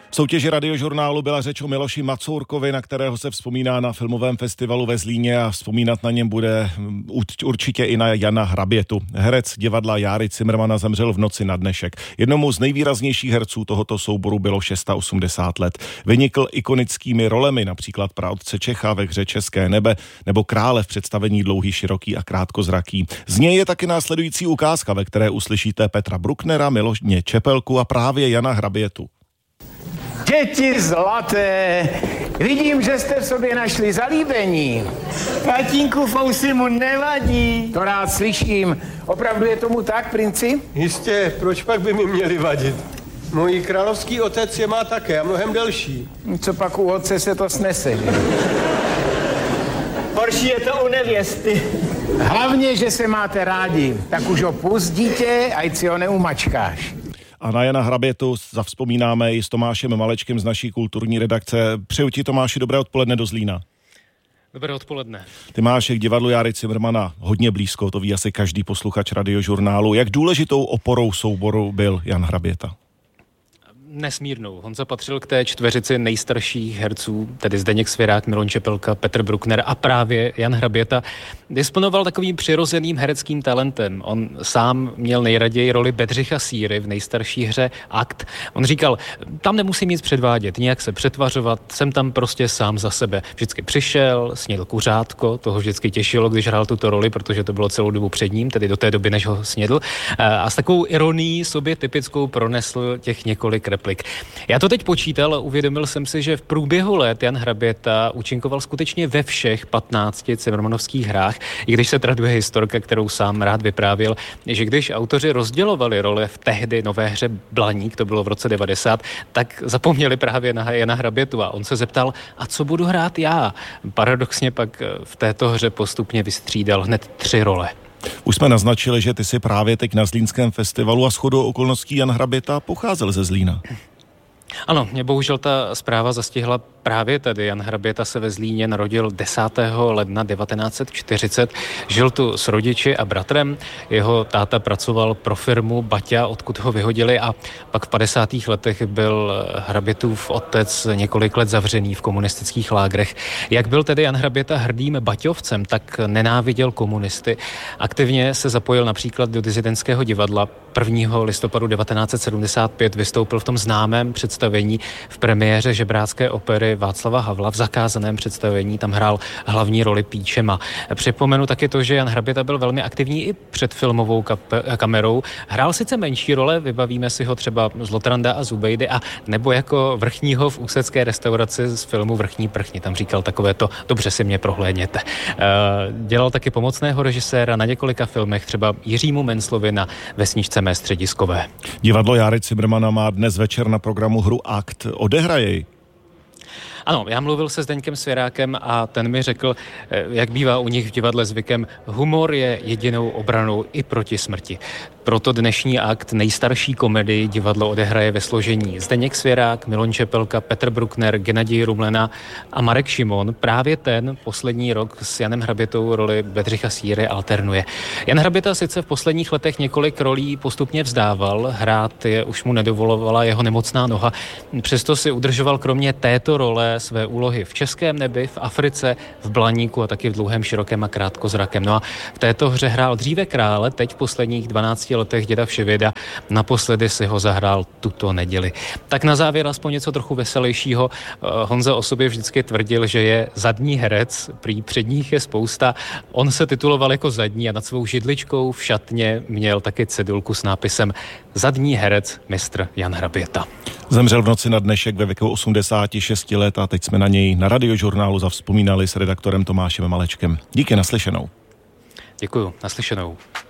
V soutěži Radiožurnálu byla řeč o Miloši Macourkovi, na kterého se vzpomíná na filmovém festivalu ve Zlíně a vzpomínat na něm bude určitě i na Jana Hrabětu. Herec divadla Járy Cimrmana zemřel v noci na dnešek. Jednomu z nejvýraznějších herců tohoto souboru bylo 680 let. Vynikl ikonickými rolemi, například praotce Čecha ve hře České nebe nebo krále v představení Dlouhý, široký a krátkozraký. Z něj je taky následující ukázka, ve které uslyšíte Petra Brucknera, Miloše Čepelku a právě Jana Hrabětu. Děti zlaté, vidím, že jste v sobě našli zalíbení. Tatínku fousy mu nevadí. To rád slyším. Opravdu je tomu tak, princi? Jistě, proč pak by mi měli vadit? Můj královský otec je má také a mnohem delší. Co pak u otce se to snese? Horší je to u nevěsty. Hlavně, že se máte rádi. Tak už ho pust, dítě, ať si ho neumačkáš. A na Jana Hrabětu zavzpomínáme i s Tomášem Malečkem z naší kulturní redakce. Přeju ti, Tomáši, dobré odpoledne do Zlína. Dobré odpoledne. Ty máš k divadlu Járy Cimrmana hodně blízko, to ví asi každý posluchač Radiožurnálu. Jak důležitou oporou souboru byl Jan Hraběta? Nesmírnou. Honza patřil k té čtveřici nejstarších herců, tedy Zdeněk Svěrák, Miloš Čepelka, Petr Bruckner a právě Jan Hraběta. Disponoval takovým přirozeným hereckým talentem. On sám měl nejraději roli Bedřicha Síry v nejstarší hře Akt. On říkal, tam nemusím nic předvádět, nějak se přetvařovat, jsem tam prostě sám za sebe. Vždycky přišel, snědl kuřátko, toho vždycky těšilo, když hrál tuto roli, protože to bylo celou dobu před ním, tedy do té doby, než ho snědl. A s takovou ironií sobě typickou pronesl těch několik replik. Já to teď počítal a uvědomil jsem si, že v průběhu let Jan Hraběta účinkoval skutečně ve všech 15 cimrmanovských hrách, i když se traduje historka, kterou sám rád vyprávěl, že když autoři rozdělovali role v tehdy nové hře Blaník, to bylo v roce 90, tak zapomněli právě na Jana Hrabětu a on se zeptal, a co budu hrát já? Paradoxně pak v této hře postupně vystřídal hned 3 role. Už jsme naznačili, že ty jsi právě teď na Zlínském festivalu a shodou okolností Jan Hraběta pocházel ze Zlína. Ano, mě bohužel ta zpráva zastihla právě tady. Jan Hraběta se ve Zlíně narodil 10. ledna 1940. Žil tu s rodiči a bratrem. Jeho táta pracoval pro firmu Baťa, odkud ho vyhodili, a pak v 50. letech byl Hrabětův otec několik let zavřený v komunistických lágrech. Jak byl tedy Jan Hraběta hrdým baťovcem, tak nenáviděl komunisty. Aktivně se zapojil například do disidentského divadla. 1. listopadu 1975 vystoupil v tom známém představení v premiéře žebrácké opery Václava Havla v zakázaném představení. Tam hrál hlavní roli Píčema. Připomenu taky to, že Jan Hraběta byl velmi aktivní i před filmovou kamerou. Hrál sice menší role, vybavíme si ho třeba z Lotranda a Zubejdy, a nebo jako vrchního v ústecké restauraci z filmu Vrchní prchni. Tam říkal takovéto, dobře si mě prohlédněte. Dělal taky pomocného režiséra na několika filmech, třeba Jiřímu Menclovi na Vesničce mé střediskové. Divadlo Járy Cimrmana má dnes večer na programu hru Akt. Odehraje jej? Ano, já mluvil se Zdeňkem Svěrákem a ten mi řekl, jak bývá u nich v divadle zvykem, humor je jedinou obranou i proti smrti. Proto dnešní Akt, nejstarší komedii, divadlo odehraje ve složení Zdeněk Svěrák, Miloš Čepelka, Petr Bruckner, Gennadij Rumlena a Marek Šimon. Právě ten poslední rok s Janem Hrabětou roli Bedřicha Síry alternuje. Jan Hraběta sice v posledních letech několik rolí postupně vzdával, hrát je už mu nedovolovala jeho nemocná noha, přesto si udržoval kromě této role své úlohy v Českém nebi, v Africe, v Blaníku a taky v Dlouhém, širokém a krátkozrakém. No a v této hře hrál dříve krále, teď v posledních 12 letech děda Vševěda, naposledy si ho zahrál tuto neděli. Tak na závěr aspoň něco trochu veselějšího. Honza o sobě vždycky tvrdil, že je zadní herec, prý předních je spousta. On se tituloval jako zadní a nad svou židličkou v šatně měl taky cedulku s nápisem Zadní herec mistr Jan Hraběta. Zemřel v noci na dnešek ve věku 86 let a teď jsme na něj na Radiožurnálu zavzpomínali s redaktorem Tomášem Malečkem. Díky, naslyšenou. Děkuju, naslyšenou.